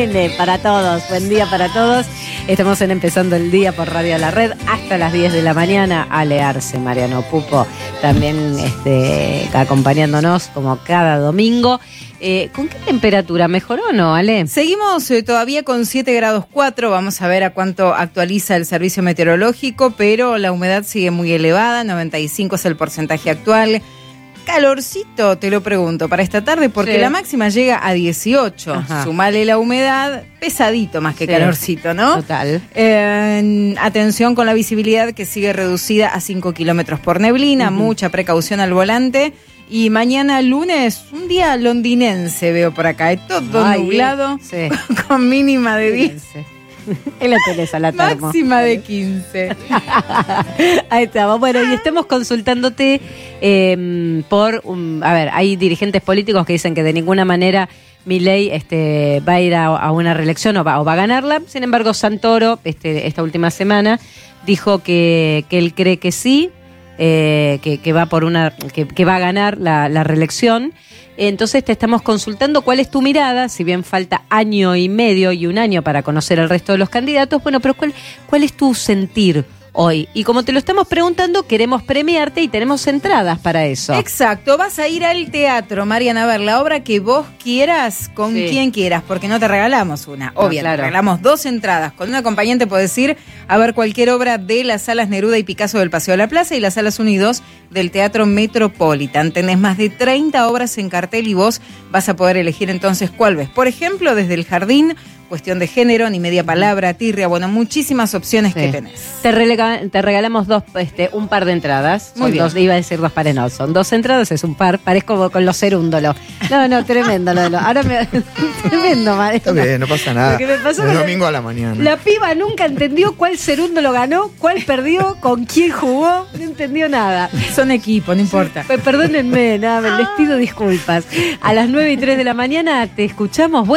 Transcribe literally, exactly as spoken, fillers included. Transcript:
Para todos, buen día para todos. Estamos en Empezando el Día por Radio La Red hasta las diez de la mañana. Ale Arce, Mariano Pupo, también este, acompañándonos como cada domingo. Eh, ¿Con qué temperatura? ¿Mejoró o no, Ale? Seguimos eh, todavía con siete grados cuatro, vamos a ver a cuánto actualiza el servicio meteorológico, pero la humedad sigue muy elevada, noventa y cinco es el porcentaje actual. Calorcito, te lo pregunto, para esta tarde, porque sí. La máxima llega a dieciocho. Ajá. Sumale la humedad, pesadito más que sí. Calorcito, ¿no? Total. Eh, atención con la visibilidad que sigue reducida a cinco kilómetros por neblina, uh-huh. Mucha precaución al volante. Y mañana lunes, un día londinense veo por acá, es todo Ay, nublado, sí. Con mínima de diez. Él la tenés a la termo. Máxima de quince. Ahí estamos. Bueno, y estamos consultándote eh, por, um, a ver, hay dirigentes políticos que dicen que de ninguna manera Milei este, va a ir a, a una reelección o va, o va a ganarla. Sin embargo, Santoro, este, esta última semana, dijo que, que él cree que sí, eh, que, que va por una, que, que va a ganar la, la reelección. Entonces te estamos consultando cuál es tu mirada, si bien falta año y medio y un año para conocer al resto de los candidatos, bueno, pero cuál, cuál es tu sentir hoy. Y como te lo estamos preguntando, queremos premiarte y tenemos entradas para eso. Exacto, vas a ir al teatro, Mariana, a ver la obra que vos quieras, con sí. quien quieras, porque no te regalamos una, no, obvio, claro. Te regalamos dos entradas. Con un acompañante podés ir a ver cualquier obra de las salas Neruda y Picasso del Paseo de la Plaza y las salas uno y dos del Teatro Metropolitan. Tenés más de treinta obras en cartel y vos vas a poder elegir entonces cuál ves. Por ejemplo, desde El Jardín, Cuestión de Género, Ni Media Palabra, Tirria, bueno, muchísimas opciones sí. que tenés. Te, relega, te regalamos dos, este, un par de entradas. Muy son bien. Dos, iba a decir dos pares, no, son dos entradas, es un par, parezco con los cerúndolos. No, no, tremendo. lo, lo, ahora me... tremendo, madre. Está bien, no pasa nada. Me pasó el domingo a la mañana. La piba nunca entendió cuál cerúndolo ganó, cuál perdió, con quién jugó, no entendió nada. Son equipo, no importa. Pues perdónenme, nada, les pido disculpas. A las nueve y tres de la mañana te escuchamos.